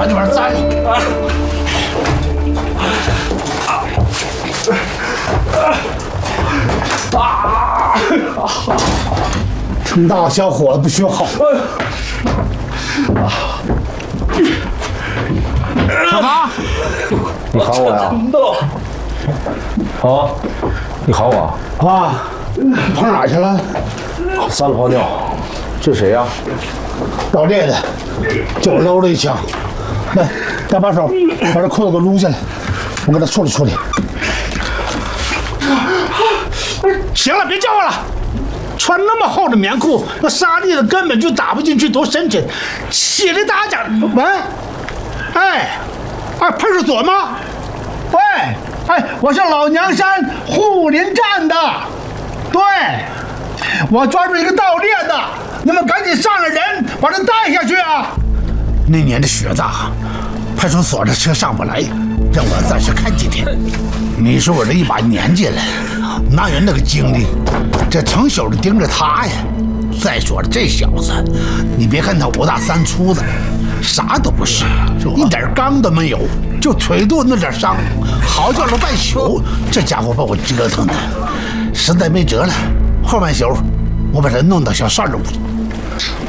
里边站。陈大小伙子不学好。小航， 你喊我呀？啊，你喊我啊？跑哪去了？ 撒了泡尿。这谁呀？ 盗猎的，就搂了一枪。来，搭把手，把这裤子给我撸下来，我给他处理处理。行了，别叫我了。穿那么厚的棉裤，那沙粒子根本就打不进去，多深沉！起来打架！喂，哎，派出所吗？喂，哎，我是老娘山护林站的，对，我抓住一个盗猎的，你们赶紧上了人，把他带下去啊！那年的雪大，派出所的车上不来，让我暂时看几天。你说我这一把年纪了，哪有那个精力？这成宿的盯着他呀！再说了，这小子，你别看他5大3粗的，啥都不是，一点刚都没有，就腿肚那点伤，嚎叫了半宿。这家伙把我折腾的，实在没辙了。后半宿，我把他弄到小邵儿屋。